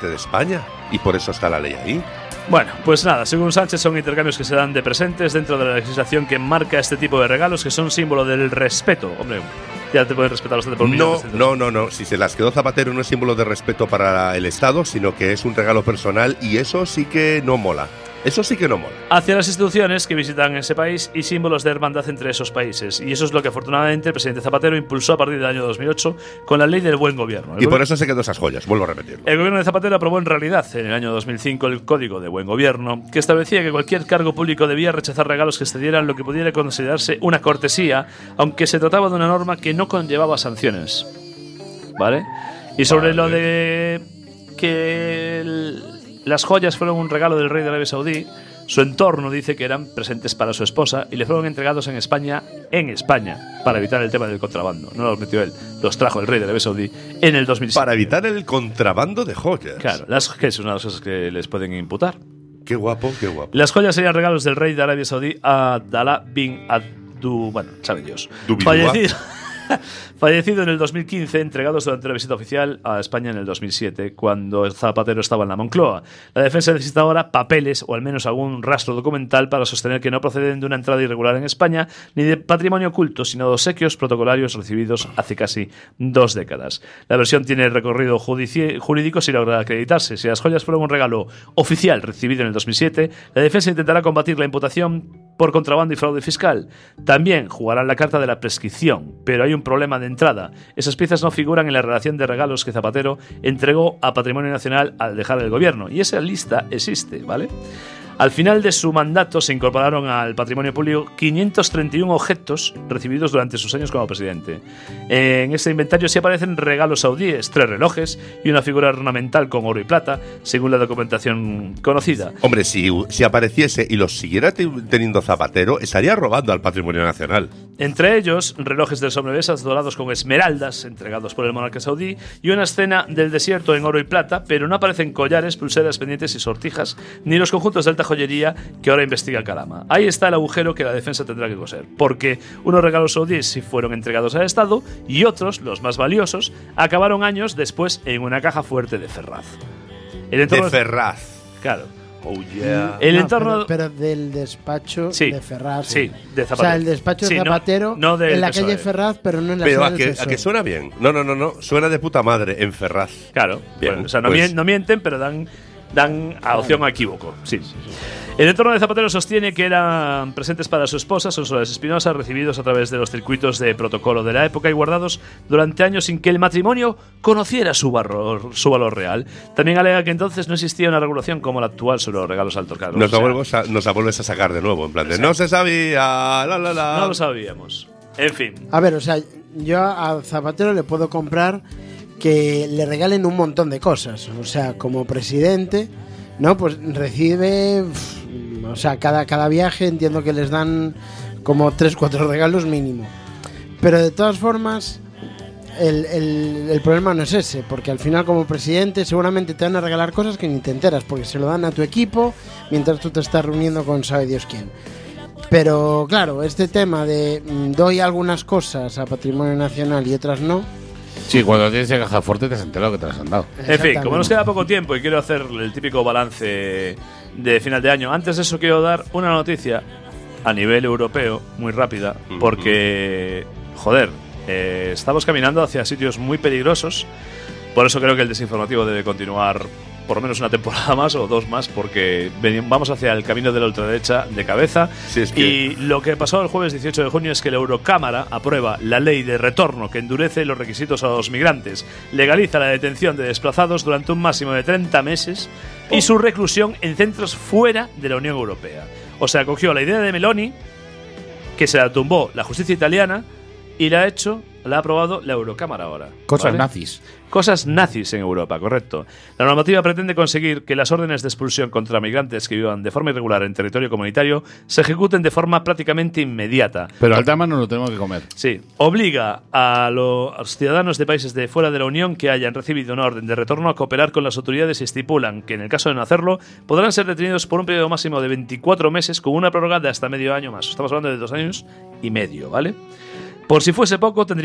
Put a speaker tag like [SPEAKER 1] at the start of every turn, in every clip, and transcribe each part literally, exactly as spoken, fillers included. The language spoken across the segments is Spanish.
[SPEAKER 1] presidente de España y por eso está la ley ahí.
[SPEAKER 2] Bueno, pues nada, según Sánchez son intercambios que se dan de presentes dentro de la legislación que marca este tipo de regalos que son símbolo del respeto. Hombre, ya te pueden respetar bastante por mí.
[SPEAKER 1] No, no, no, no. Si se las quedó Zapatero no es símbolo de respeto para el Estado, sino que es un regalo personal y eso sí que no mola. Eso sí que no mola.
[SPEAKER 2] Hacia las instituciones que visitan ese país y símbolos de hermandad entre esos países. Y eso es lo que afortunadamente el presidente Zapatero impulsó a partir del año dos mil ocho con la ley del buen gobierno. El
[SPEAKER 1] y por eso se quedó esas joyas, vuelvo a repetirlo.
[SPEAKER 2] El gobierno de Zapatero aprobó en realidad en el año dos mil cinco el Código de Buen Gobierno, que establecía que cualquier cargo público debía rechazar regalos que excedieran lo que pudiera considerarse una cortesía, aunque se trataba de una norma que no conllevaba sanciones. ¿Vale? Y sobre vale. lo de que el las joyas fueron un regalo del rey de Arabia Saudí, su entorno dice que eran presentes para su esposa y le fueron entregados en España, en España, para evitar el tema del contrabando. No los metió él, los trajo el rey de Arabia Saudí en el dos mil siete.
[SPEAKER 1] Para evitar el contrabando de joyas.
[SPEAKER 2] Claro, las, que es una de las cosas que les pueden imputar.
[SPEAKER 1] Qué guapo, qué guapo.
[SPEAKER 2] Las joyas serían regalos del rey de Arabia Saudí a Abdallah bin Abdu... Bueno, sabe Dios. Fallecido. Fallecido en el dos mil quince, entregados durante la visita oficial a España en el dos mil siete, cuando el Zapatero estaba en la Moncloa. La defensa necesita ahora papeles o al menos algún rastro documental para sostener que no proceden de una entrada irregular en España ni de patrimonio oculto, sino de obsequios protocolarios recibidos hace casi dos décadas. La versión tiene recorrido judici- jurídico sin lograr acreditarse. Si las joyas fueron un regalo oficial recibido en el dos mil siete, la defensa intentará combatir la imputación por contrabando y fraude fiscal. También jugarán la carta de la prescripción, pero hay un problema de entrada. Esas piezas no figuran en la relación de regalos que Zapatero entregó a Patrimonio Nacional al dejar el gobierno. Y esa lista existe, ¿vale? Al final de su mandato se incorporaron al patrimonio público quinientos treinta y uno objetos recibidos durante sus años como presidente. En este inventario sí aparecen regalos saudíes, tres relojes y una figura ornamental con oro y plata, según la documentación conocida.
[SPEAKER 1] Hombre, si, si apareciese y los siguiera teniendo Zapatero, estaría robando al patrimonio nacional.
[SPEAKER 2] Entre ellos, relojes del sobremesas dorados con esmeraldas, entregados por el monarca saudí, y una escena del desierto en oro y plata, pero no aparecen collares, pulseras, pendientes y sortijas, ni los conjuntos de alta joyería que ahora investiga Calama. Ahí está el agujero que la defensa tendrá que coser, porque unos regalos saudíes sí fueron entregados al Estado y otros, los más valiosos, acabaron años después en una caja fuerte de Ferraz.
[SPEAKER 1] El entorno de Ferraz.
[SPEAKER 2] Claro.
[SPEAKER 1] Oh yeah.
[SPEAKER 2] El
[SPEAKER 3] no,
[SPEAKER 2] entorno,
[SPEAKER 3] pero, pero del despacho
[SPEAKER 2] sí,
[SPEAKER 3] de Ferraz.
[SPEAKER 2] Sí, de Zapatero.
[SPEAKER 3] O sea, el despacho
[SPEAKER 2] sí,
[SPEAKER 3] de Zapatero
[SPEAKER 2] no, no
[SPEAKER 3] en la
[SPEAKER 2] P S O E.
[SPEAKER 3] calle Ferraz, pero no en la
[SPEAKER 1] pero
[SPEAKER 3] sede
[SPEAKER 1] a
[SPEAKER 3] del
[SPEAKER 1] que,
[SPEAKER 3] P S O E.
[SPEAKER 1] a que suena bien. No, no, no, no. Suena de puta madre en Ferraz.
[SPEAKER 2] Claro.
[SPEAKER 1] Bien.
[SPEAKER 2] Bueno, o sea, no,
[SPEAKER 1] Pues,
[SPEAKER 2] mienten, no mienten, pero dan, dan a opción a equívoco. Sí. El entorno de Zapatero sostiene que eran presentes para su esposa, son Sonsoles Espinosa, recibidos a través de los circuitos de protocolo de la época y guardados durante años sin que el matrimonio conociera su valor, su valor real. También alega que entonces no existía una regulación como la actual sobre los regalos altos cargos.
[SPEAKER 1] Nos,
[SPEAKER 2] o sea,
[SPEAKER 1] la vuelves a, nos la vuelves a sacar de nuevo, en plan de no se sabía, la la la.
[SPEAKER 2] No lo sabíamos. En fin.
[SPEAKER 3] A ver, o sea, yo a Zapatero le puedo comprar que le regalen un montón de cosas. O sea, como presidente, ¿no? Pues recibe... O sea, cada, cada viaje entiendo que les dan como tres, cuatro regalos mínimo. Pero de todas formas, el, el, el problema no es ese, porque al final como presidente seguramente te van a regalar cosas que ni te enteras, porque se lo dan a tu equipo mientras tú te estás reuniendo con sabe Dios quién. Pero claro, este tema de mm, doy algunas cosas a Patrimonio Nacional y otras no.
[SPEAKER 4] Sí, cuando tienes en caja fuerte te has enterado que te las han dado.
[SPEAKER 2] En fin, como nos queda poco tiempo y quiero hacer el típico balance de final de año, antes de eso quiero dar una noticia a nivel europeo, muy rápida, porque, joder, eh, estamos caminando hacia sitios muy peligrosos, por eso creo que el desinformativo debe continuar por lo menos una temporada más o dos más, porque vamos hacia el camino de la ultraderecha de cabeza.
[SPEAKER 1] Sí, es que...
[SPEAKER 2] Y lo que pasó el jueves dieciocho de junio es que la Eurocámara aprueba la ley de retorno que endurece los requisitos a los migrantes, legaliza la detención de desplazados durante un máximo de treinta meses y su reclusión en centros fuera de la Unión Europea. O sea, cogió la idea de Meloni, que se la tumbó la justicia italiana, y la ha hecho, la ha aprobado la Eurocámara ahora.
[SPEAKER 4] Cosas
[SPEAKER 2] ¿vale?
[SPEAKER 4] nazis.
[SPEAKER 2] Cosas nazis en Europa, correcto. La normativa pretende conseguir que las órdenes de expulsión contra migrantes que vivan de forma irregular en territorio comunitario se ejecuten de forma prácticamente inmediata.
[SPEAKER 4] Pero al tama no lo tenemos que comer.
[SPEAKER 2] Sí. Obliga a los ciudadanos de países de fuera de la Unión que hayan recibido una orden de retorno a cooperar con las autoridades y estipulan que en el caso de no hacerlo podrán ser detenidos por un periodo máximo de veinticuatro meses con una prórroga de hasta medio año más. Estamos hablando de dos años y medio, ¿vale? Por si fuese poco, tendrían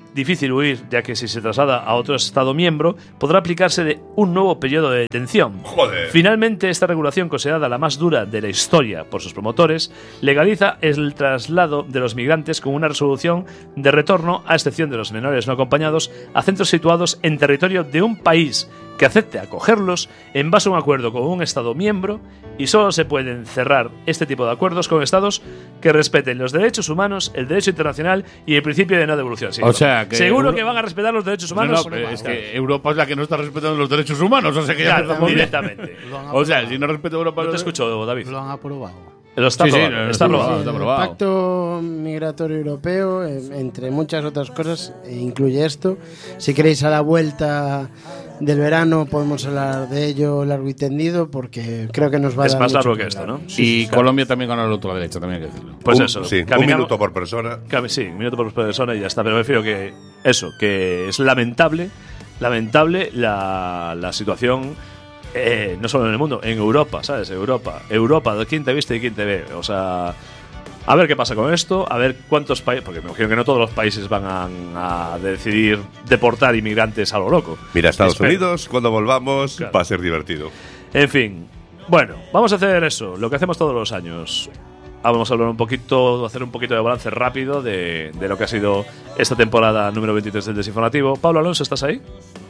[SPEAKER 2] difícil huir, ya que si se traslada a otro Estado miembro, podrá aplicarse de un nuevo periodo de detención.
[SPEAKER 1] Joder.
[SPEAKER 2] Finalmente, esta regulación, considerada la más dura de la historia por sus promotores, legaliza el traslado de los migrantes con una resolución de retorno, a excepción de los menores no acompañados, a centros situados en territorio de un país que acepte acogerlos en base a un acuerdo con un Estado miembro, y solo se pueden cerrar este tipo de acuerdos con Estados que respeten los derechos humanos, el derecho internacional y el principio de no devolución. Sí,
[SPEAKER 4] o sea, que
[SPEAKER 2] seguro
[SPEAKER 4] Euro...
[SPEAKER 2] que van a respetar los derechos humanos.
[SPEAKER 4] No, no, es que Europa es la que no está respetando los derechos humanos, o sea que ya
[SPEAKER 2] claro,
[SPEAKER 4] empezamos
[SPEAKER 2] directamente.
[SPEAKER 4] O sea, si no respeta Europa,
[SPEAKER 2] No te
[SPEAKER 4] los...
[SPEAKER 2] escucho, David.
[SPEAKER 5] Lo han aprobado.
[SPEAKER 2] Lo está
[SPEAKER 4] Sí, sí,
[SPEAKER 2] aprobado.
[SPEAKER 4] lo
[SPEAKER 2] está
[SPEAKER 4] está
[SPEAKER 2] aprobado.
[SPEAKER 4] está
[SPEAKER 3] El
[SPEAKER 4] aprobado.
[SPEAKER 3] Pacto Migratorio Europeo, eh, entre muchas otras cosas, eh, incluye esto. Si queréis, a la vuelta del verano podemos hablar de ello largo y tendido, porque creo que nos va a
[SPEAKER 2] Es
[SPEAKER 3] dar
[SPEAKER 2] más
[SPEAKER 3] mucho
[SPEAKER 2] largo
[SPEAKER 3] que
[SPEAKER 2] que esto,
[SPEAKER 3] hablar.
[SPEAKER 2] ¿no?
[SPEAKER 4] Y Colombia también ganó la ultraderecha, también hay que decirlo.
[SPEAKER 2] Pues
[SPEAKER 1] Un-
[SPEAKER 2] eso.
[SPEAKER 1] Sí, un
[SPEAKER 2] caminamos-
[SPEAKER 1] minuto por persona.
[SPEAKER 2] Cami- Sí, un minuto por persona y ya está. Pero me refiero que eso, que es lamentable, lamentable la, la situación, eh, no solo en el mundo, en Europa, ¿sabes? Europa. Europa, de quién te viste y quién te ve. O sea, a ver qué pasa con esto, a ver cuántos países, porque me imagino que no todos los países van a, a decidir deportar inmigrantes a lo loco.
[SPEAKER 1] Mira, Estados
[SPEAKER 2] Espero.
[SPEAKER 1] Unidos, cuando volvamos,
[SPEAKER 2] Claro.
[SPEAKER 1] va a ser divertido.
[SPEAKER 2] En fin, bueno, vamos a hacer eso, lo que hacemos todos los años. Vamos a hablar un poquito, hacer un poquito de balance rápido de, de lo que ha sido esta temporada número veintitrés del Desinformativo. Pablo Alonso, ¿estás ahí?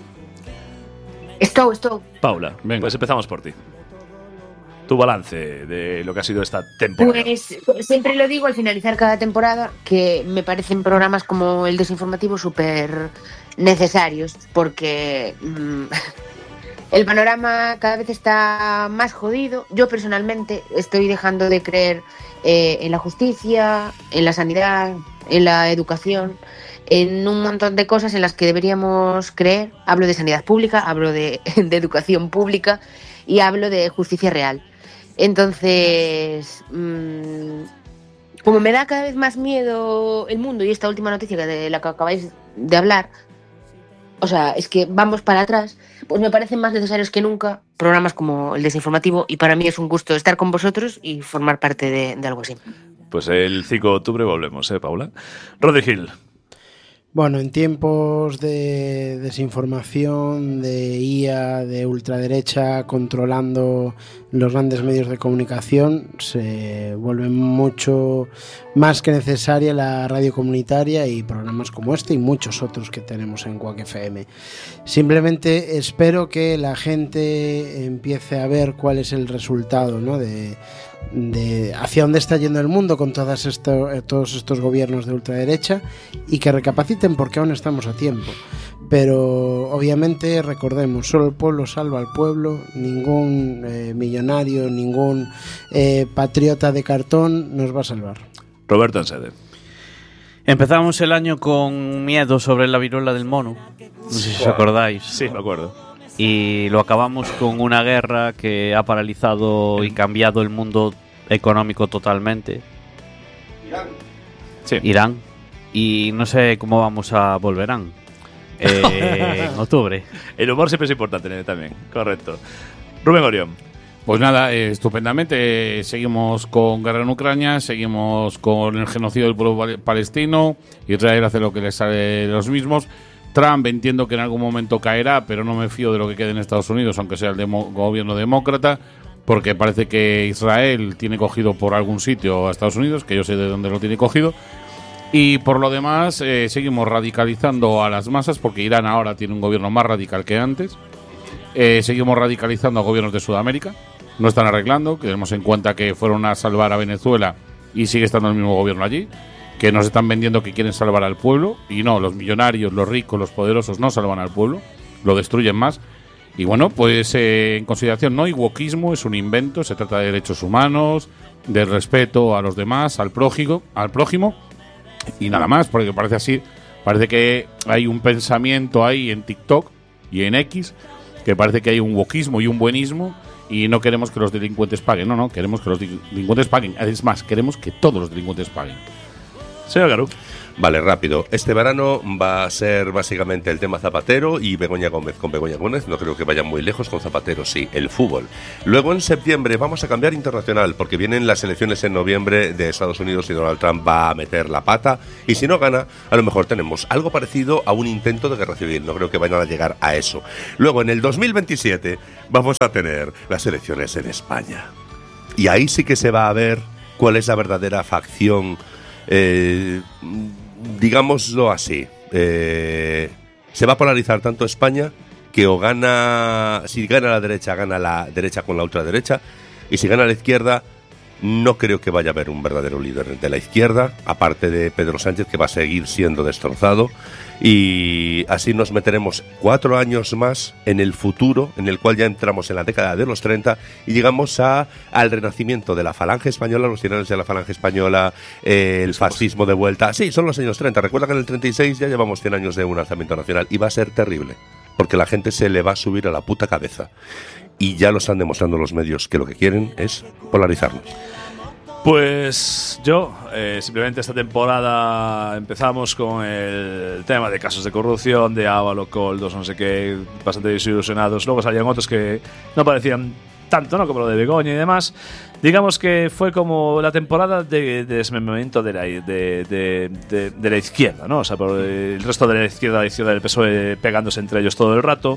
[SPEAKER 6] Estou, estou.
[SPEAKER 2] Paula,
[SPEAKER 4] Venga.
[SPEAKER 2] pues empezamos por ti. Tu balance de lo que ha sido esta temporada.
[SPEAKER 6] Pues siempre lo digo al finalizar cada temporada, que me parecen programas como el Desinformativo súper necesarios, porque mmm, el panorama cada vez está más jodido. Yo personalmente estoy dejando de creer eh, en la justicia, en la sanidad, en la educación, en un montón de cosas en las que deberíamos creer. Hablo de sanidad pública, hablo de, de educación pública y hablo de justicia real. Entonces, mmm, como me da cada vez más miedo el mundo y esta última noticia de la que acabáis de hablar, o sea, es que vamos para atrás, pues me parecen más necesarios que nunca programas como el Desinformativo, y para mí es un gusto estar con vosotros y formar parte de, de algo así.
[SPEAKER 2] Pues el cinco de octubre volvemos, ¿eh, Paula? Rodri Gil.
[SPEAKER 3] Bueno, en tiempos de desinformación, de I A, de ultraderecha controlando los grandes medios de comunicación, se vuelve mucho más que necesaria la radio comunitaria y programas como este y muchos otros que tenemos en Quack F M. Simplemente espero que la gente empiece a ver cuál es el resultado, ¿no?, de de hacia dónde está yendo el mundo con todas esto, todos estos gobiernos de ultraderecha, y que recapaciten, porque aún estamos a tiempo. Pero obviamente recordemos, solo el pueblo salva al pueblo, ningún eh, millonario, ningún eh, patriota de cartón nos va a salvar.
[SPEAKER 2] Roberto Ensede.
[SPEAKER 7] Empezamos el año con miedo sobre la viruela del mono, no sé si os acordáis.
[SPEAKER 2] Sí, me acuerdo.
[SPEAKER 7] Y lo acabamos con una guerra que ha paralizado y cambiado el mundo económico totalmente.
[SPEAKER 1] Irán.
[SPEAKER 2] Sí.
[SPEAKER 7] Irán. Y no sé cómo vamos a volverán. Eh, en octubre.
[SPEAKER 2] El humor siempre es importante también, correcto. Rubén Orión.
[SPEAKER 4] Pues nada, eh, estupendamente. Eh, seguimos con guerra en Ucrania, seguimos con el genocidio del pueblo pal- palestino. Israel hace lo que le sale de los mismos. Trump entiendo que en algún momento caerá, pero no me fío de lo que quede en Estados Unidos, aunque sea el demo- gobierno demócrata, porque parece que Israel tiene cogido por algún sitio a Estados Unidos, que yo sé de dónde lo tiene cogido. Y por lo demás, eh, seguimos radicalizando a las masas, porque Irán ahora tiene un gobierno más radical que antes. Eh, seguimos radicalizando a gobiernos de Sudamérica. No están arreglando, tenemos en cuenta que fueron a salvar a Venezuela y sigue estando el mismo gobierno allí, que nos están vendiendo que quieren salvar al pueblo, y no, los millonarios, los ricos, los poderosos no salvan al pueblo, lo destruyen más. Y bueno, pues eh, en consideración, no, y wokismo es un invento, se trata de derechos humanos, de respeto a los demás, al prójimo, al prójimo, y nada más, porque parece así, parece que hay un pensamiento ahí en TikTok y en X, que parece que hay un wokismo y un buenismo, y no queremos que los delincuentes paguen, no, no, queremos que los delincuentes paguen, es más, queremos que todos los delincuentes paguen.
[SPEAKER 2] Señor Garú.
[SPEAKER 1] Vale, rápido. Este verano va a ser básicamente el tema Zapatero y Begoña Gómez. Con Begoña Gómez no creo que vayan muy lejos, con Zapatero sí, el fútbol. Luego en septiembre vamos a cambiar internacional porque vienen las elecciones en noviembre de Estados Unidos y Donald Trump va a meter la pata y si no gana, a lo mejor tenemos algo parecido a un intento de guerra civil. No creo que vayan a llegar a eso. Luego en el dos mil veintisiete vamos a tener las elecciones en España. Y ahí sí que se va a ver cuál es la verdadera facción, eh, digámoslo así. Eh, se va a polarizar tanto España que o gana, si gana la derecha, gana la derecha con la ultraderecha, y si gana la izquierda, no creo que vaya a haber un verdadero líder de la izquierda, aparte de Pedro Sánchez, que va a seguir siendo destrozado. Y así nos meteremos cuatro años más en el futuro, en el cual ya entramos en la década de los treinta y llegamos a, al renacimiento de la falange española, los tiranos de la falange española, eh, el fascismo de vuelta. Sí, son los años treinta. Recuerda que en el treinta y seis ya llevamos cien años de un alzamiento nacional y va a ser terrible, porque la gente se le va a subir a la puta cabeza. Y ya lo están demostrando los medios que lo que quieren es polarizarnos.
[SPEAKER 2] Pues yo, eh, simplemente esta temporada empezamos con el tema de casos de corrupción, de Ávalo, Coldos, no sé qué, bastante desilusionados. Luego salían otros que no parecían tanto, ¿no? Como lo de Begoña y demás. Digamos que fue como la temporada de, de desmembramiento de la, de, de, de, de la izquierda, ¿no? O sea, por el resto de la izquierda, la izquierda del P S O E pegándose entre ellos todo el rato.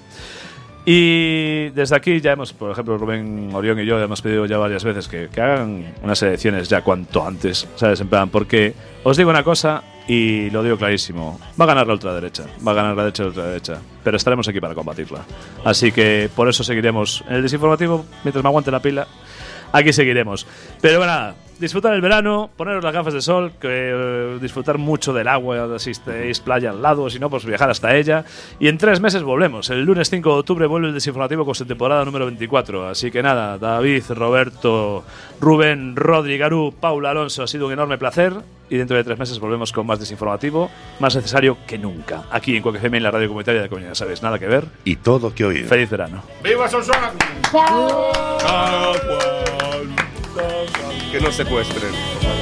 [SPEAKER 2] Y desde aquí ya hemos, por ejemplo, Rubén Orión y yo hemos pedido ya varias veces que, que hagan unas elecciones ya cuanto antes, ¿sabes? En plan, porque os digo una cosa y lo digo clarísimo, va a ganar la ultraderecha, va a ganar la derecha y la ultraderecha, pero estaremos aquí para combatirla. Así que por eso seguiremos en el desinformativo, mientras me aguante la pila, aquí seguiremos. Pero bueno, nada, disfrutar el verano, poneros las gafas de sol, que, eh, disfrutar mucho del agua, si tenéis playa al lado, si no, pues viajar hasta ella. Y en tres meses volvemos. El lunes cinco de octubre vuelve el desinformativo con su temporada número veinticuatro. Así que nada, David, Roberto, Rubén, Rodri, Garú, Paula, Alonso, ha sido un enorme placer. Y dentro de tres meses volvemos con más desinformativo, más necesario que nunca. Aquí en Quack F M, en la radio comunitaria de Coruña, ya sabéis, nada que ver.
[SPEAKER 1] Y todo que oír.
[SPEAKER 2] Feliz verano.
[SPEAKER 4] ¡Viva Sonsona!
[SPEAKER 6] Chao.
[SPEAKER 1] Que no secuestren.